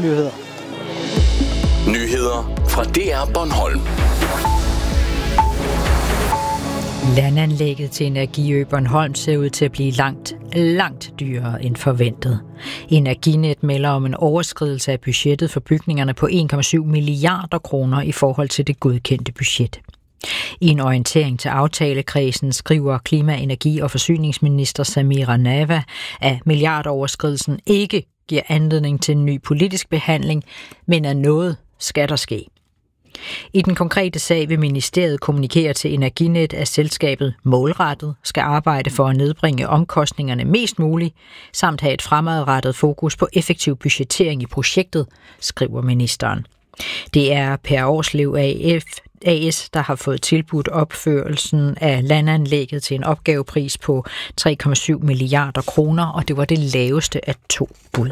nyheder. Nyheder fra DR Bornholm. Landanlægget til Energiø Bornholm ser ud til at blive langt dyrere end forventet. Energinet melder om en overskridelse af budgettet for bygningerne på 1,7 milliarder kroner i forhold til det godkendte budget. I en orientering til aftalekredsen skriver klima-, energi- og forsyningsminister Samira Nawa, at milliardoverskridelsen ikke giver anledning til en ny politisk behandling, men at noget skal der ske. I den konkrete sag vil ministeriet kommunikere til Energinet, at selskabet målrettet skal arbejde for at nedbringe omkostningerne mest muligt, samt have et fremadrettet fokus på effektiv budgettering i projektet, skriver ministeren. Det er Per Årslev AS, der har fået tilbudt opførelsen af landanlægget til en opgavepris på 3,7 milliarder kroner, og det var det laveste af 2 bud.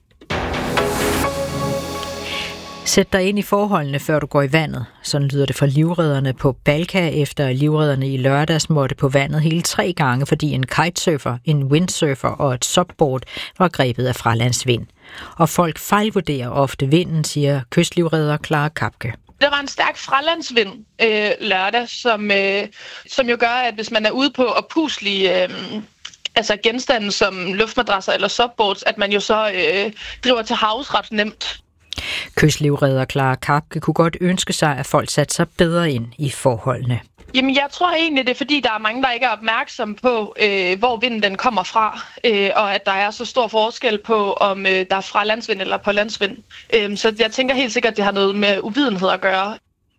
Sæt dig ind i forholdene, før du går i vandet. Sådan lyder det fra livredderne på Balka, efter livredderne i lørdags måtte på vandet hele 3 gange, fordi en kitesurfer, en windsurfer og et subboard var grebet af fralandsvind. Og folk fejlvurderer ofte vinden, siger kystlivredder Clara Kapke. Der var en stærk fralandsvind lørdag, som jo gør, at hvis man er ude på opuslige genstande som luftmadrasser eller subboards, at man jo så driver til havs ret nemt. Kystlivredder Clara Kapke kunne godt ønske sig, at folk satte sig bedre ind i forholdene. Jamen, jeg tror egentlig, det er fordi, der er mange, der ikke er opmærksomme på, hvor vinden den kommer fra, og at der er så stor forskel på, om der er fra landsvind eller på landsvind. Så jeg tænker helt sikkert, at det har noget med uvidenhed at gøre.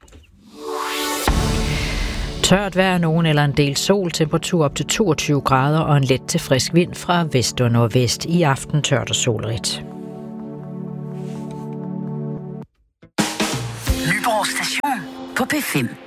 Tørt vejr, nogen eller en del sol, temperatur op til 22 grader og en let til frisk vind fra vest og nordvest. I aften tørt og solrigt. Nyborg Station på P5.